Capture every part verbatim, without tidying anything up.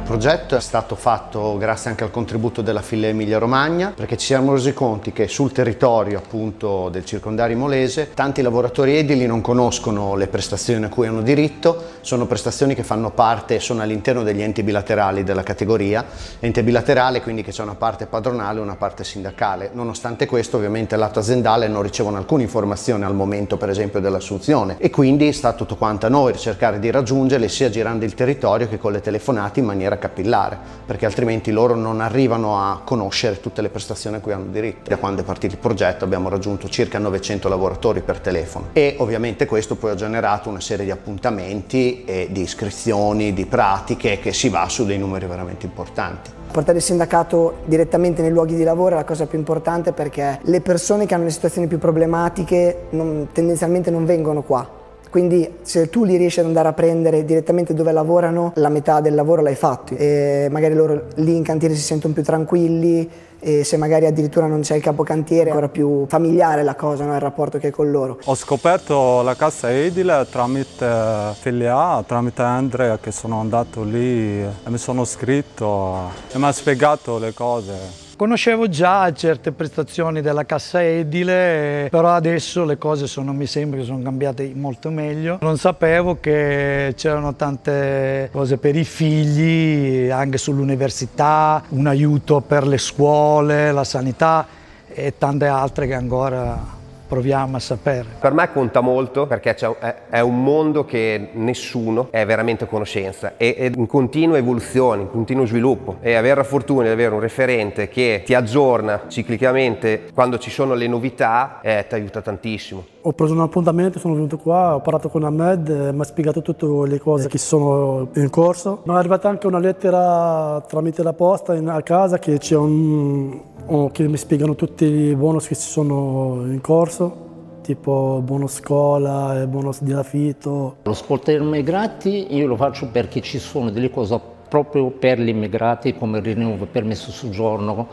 progetto è stato fatto grazie anche al contributo della File Emilia Romagna, perché ci siamo resi conto che sul territorio appunto del circondario imolese tanti lavoratori edili non conoscono le prestazioni a cui hanno diritto. Sono prestazioni che fanno parte, sono all'interno degli enti bilaterali della categoria, ente bilaterale quindi che c'è una parte padronale e una parte sindacale. Nonostante questo ovviamente lato aziendale non ricevono alcuna informazione al momento per esempio dell'assunzione, e quindi sta tutto quanto a noi cercare di raggiungerle sia girando il territorio che con le telefonate in maniera capillare, perché altrimenti loro non arrivano a conoscere tutte le prestazioni a cui hanno diritto. Da quando è partito il progetto abbiamo raggiunto circa novecento lavoratori per telefono, e ovviamente questo poi ha generato una serie di appuntamenti e di iscrizioni, di pratiche, che si va su dei numeri veramente importanti. Portare il sindacato direttamente nei luoghi di lavoro è la cosa più importante, perché le persone che hanno le situazioni più problematiche non, tendenzialmente non vengono qua. Quindi se tu li riesci ad andare a prendere direttamente dove lavorano, la metà del lavoro l'hai fatto, e magari loro lì in cantiere si sentono più tranquilli, e se magari addirittura non c'è il capocantiere è ancora più familiare la cosa, no? Il rapporto che è con loro. Ho scoperto la cassa edile tramite F L A, tramite Andrea, che sono andato lì e mi sono iscritto e mi ha spiegato le cose. Conoscevo già certe prestazioni della cassa edile, però adesso le cose sono, mi sembra che sono cambiate molto meglio. Non sapevo che c'erano tante cose per i figli, anche sull'università, un aiuto per le scuole, la sanità e tante altre che ancora proviamo a sapere. Per me conta molto, perché c'è, è, è un mondo che nessuno è veramente a conoscenza, e è in continua evoluzione, in continuo sviluppo, e avere la fortuna di avere un referente che ti aggiorna ciclicamente quando ci sono le novità eh, ti aiuta tantissimo. Ho preso un appuntamento, sono venuto qua, ho parlato con Ahmed, mi ha spiegato tutte le cose che sono in corso. Mi è arrivata anche una lettera tramite la posta in, a casa che c'è un, un, che mi spiegano tutti i bonus che ci sono in corso, tipo bonus scuola e bonus di affitto. Lo sport per immigrati io lo faccio perché ci sono delle cose proprio per gli immigrati, come il rinnovo del permesso di soggiorno,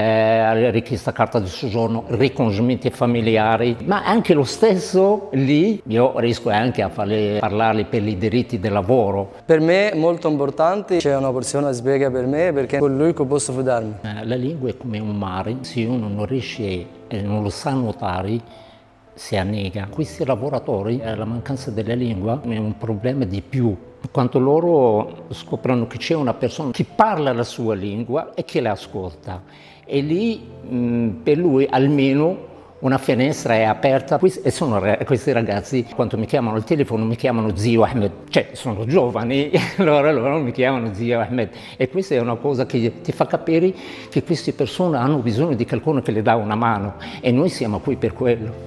eh, richiesta carta di soggiorno, ricongiungimenti familiari, ma anche lo stesso lì io riesco anche a farli parlare per i diritti del lavoro. Per me è molto importante, c'è una persona che spiega per me, perché è con lui che posso fidarmi. Eh, la lingua è come un mare, se uno non riesce e non lo sa nuotare, si annega. Questi lavoratori, eh, la mancanza della lingua è un problema di più. Quando loro scoprono che c'è una persona che parla la sua lingua e che la ascolta, e lì mh, per lui almeno una finestra è aperta. E sono, questi ragazzi, quando mi chiamano al telefono, mi chiamano zio Ahmed, cioè sono giovani, allora loro mi chiamano zio Ahmed, e questa è una cosa che ti fa capire che queste persone hanno bisogno di qualcuno che le dà una mano, e noi siamo qui per quello.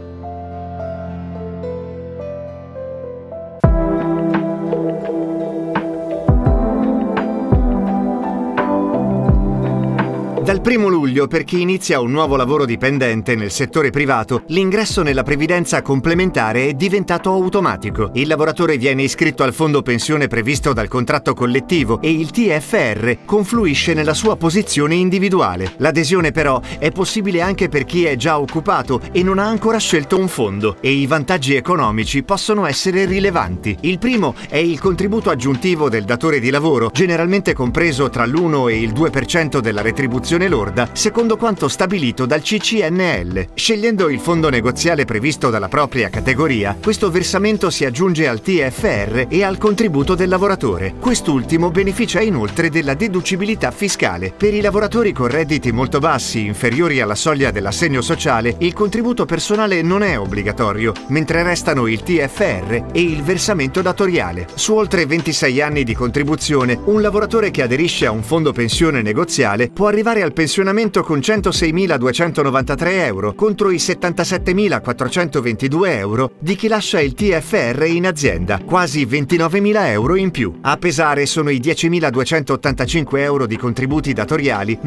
Dal primo luglio, per chi inizia un nuovo lavoro dipendente nel settore privato, l'ingresso nella previdenza complementare è diventato automatico. Il lavoratore viene iscritto al fondo pensione previsto dal contratto collettivo e il T F R confluisce nella sua posizione individuale. L'adesione però è possibile anche per chi è già occupato e non ha ancora scelto un fondo, e i vantaggi economici possono essere rilevanti. Il primo è il contributo aggiuntivo del datore di lavoro, generalmente compreso tra l'uno e il due per cento della retribuzione lorda, secondo quanto stabilito dal C C N L. Scegliendo il fondo negoziale previsto dalla propria categoria, questo versamento si aggiunge al T F R e al contributo del lavoratore. Quest'ultimo beneficia inoltre della deducibilità fiscale. Per i lavoratori con redditi molto bassi, inferiori alla soglia dell'assegno sociale, il contributo personale non è obbligatorio, mentre restano il T F R e il versamento datoriale. Su oltre ventisei anni di contribuzione, un lavoratore che aderisce a un fondo pensione negoziale può arrivare al pensionamento con centoseimiladuecentonovantatré euro contro i settantasettemilaquattrocentoventidue euro di chi lascia il T F R in azienda, quasi ventinovemila euro in più. A pesare sono i diecimiladuecentottantacinque euro di contributi datoriali